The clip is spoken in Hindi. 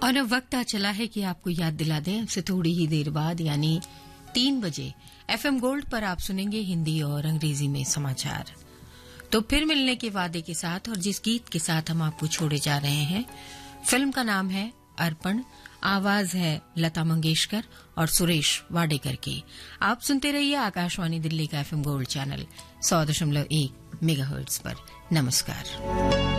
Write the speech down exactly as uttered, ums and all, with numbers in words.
और अब वक्त आ चला है कि आपको याद दिला दें, अब से थोड़ी ही देर बाद यानी तीन बजे एफएम गोल्ड पर आप सुनेंगे हिंदी और अंग्रेजी में समाचार। तो फिर मिलने के वादे के साथ और जिस गीत के साथ हम आपको छोड़े जा रहे हैं, फिल्म का नाम है अर्पण, आवाज है लता मंगेशकर और सुरेश वाडेकर की। आप सुनते रहिए आकाशवाणी दिल्ली का एफएम गोल्ड चैनल सौ दशमलव एक मेगाहर्ट्ज पर। नमस्कार।